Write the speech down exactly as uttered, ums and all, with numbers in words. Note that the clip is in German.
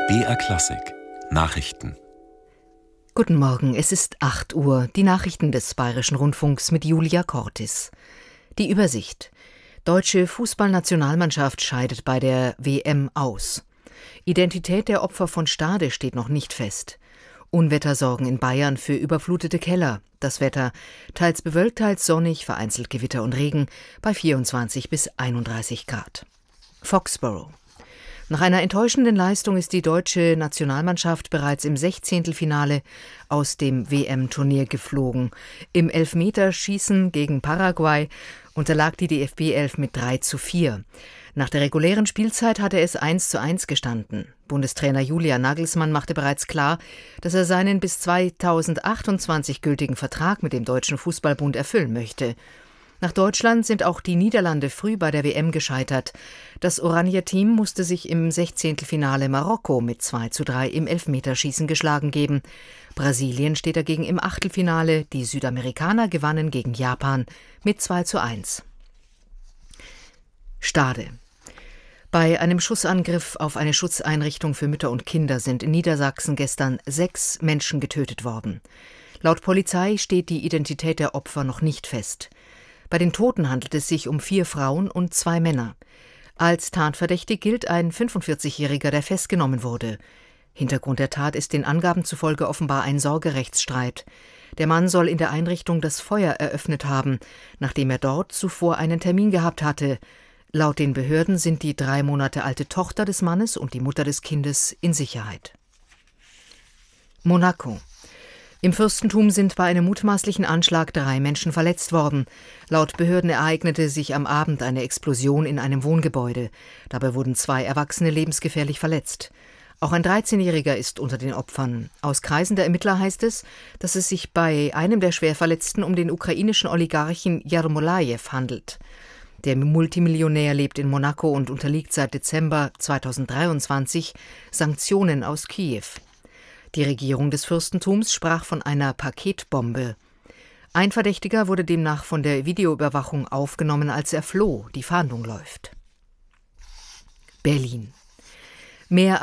B R Klassik Nachrichten. Guten Morgen, es ist acht Uhr, die Nachrichten des Bayerischen Rundfunks mit Julia Cortis. Die Übersicht. Deutsche Fußballnationalmannschaft scheidet bei der W M aus. Identität der Opfer von Stade steht noch nicht fest. Unwetter sorgen in Bayern für überflutete Keller. Das Wetter teils bewölkt, teils sonnig, vereinzelt Gewitter und Regen bei vierundzwanzig bis einunddreißig Grad. Foxborough. Nach einer enttäuschenden Leistung ist die deutsche Nationalmannschaft bereits im Sechzehntelfinale aus dem W M-Turnier geflogen. Im Elfmeterschießen gegen Paraguay unterlag die D F B elf mit drei zu vier. Nach der regulären Spielzeit hatte es eins zu eins gestanden. Bundestrainer Julian Nagelsmann machte bereits klar, dass er seinen bis zweitausendachtundzwanzig gültigen Vertrag mit dem Deutschen Fußballbund erfüllen möchte. Nach Deutschland sind auch die Niederlande früh bei der W M gescheitert. Das Oranje-Team musste sich im Sechzehntelfinale Marokko mit zwei zu drei im Elfmeterschießen geschlagen geben. Brasilien steht dagegen im Achtelfinale. Die Südamerikaner gewannen gegen Japan mit zwei zu eins. Stade. Bei einem Schussangriff auf eine Schutzeinrichtung für Mütter und Kinder sind in Niedersachsen gestern sechs Menschen getötet worden. Laut Polizei steht die Identität der Opfer noch nicht fest. Bei den Toten handelt es sich um vier Frauen und zwei Männer. Als tatverdächtig gilt ein fünfundvierzigjähriger, der festgenommen wurde. Hintergrund der Tat ist den Angaben zufolge offenbar ein Sorgerechtsstreit. Der Mann soll in der Einrichtung das Feuer eröffnet haben, nachdem er dort zuvor einen Termin gehabt hatte. Laut den Behörden sind die drei Monate alte Tochter des Mannes und die Mutter des Kindes in Sicherheit. Monaco. Im Fürstentum sind bei einem mutmaßlichen Anschlag drei Menschen verletzt worden. Laut Behörden ereignete sich am Abend eine Explosion in einem Wohngebäude. Dabei wurden zwei Erwachsene lebensgefährlich verletzt. Auch ein dreizehnjähriger ist unter den Opfern. Aus Kreisen der Ermittler heißt es, dass es sich bei einem der Schwerverletzten um den ukrainischen Oligarchen Jarmolajew handelt. Der Multimillionär lebt in Monaco und unterliegt seit Dezember zweitausenddreiundzwanzig Sanktionen aus Kiew. Die Regierung des Fürstentums sprach von einer Paketbombe. Ein Verdächtiger wurde demnach von der Videoüberwachung aufgenommen, als er floh. Die Fahndung läuft. Berlin. Mehr